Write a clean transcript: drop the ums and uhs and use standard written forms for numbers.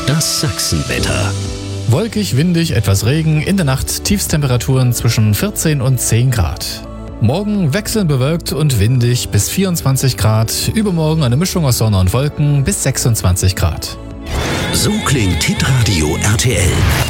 Das Sachsenwetter. Wolkig, windig, etwas Regen, in der Nacht Tiefstemperaturen zwischen 14 und 10 Grad. Morgen wechselnd bewölkt und windig bis 24 Grad, übermorgen eine Mischung aus Sonne und Wolken bis 26 Grad. So klingt Hitradio RTL.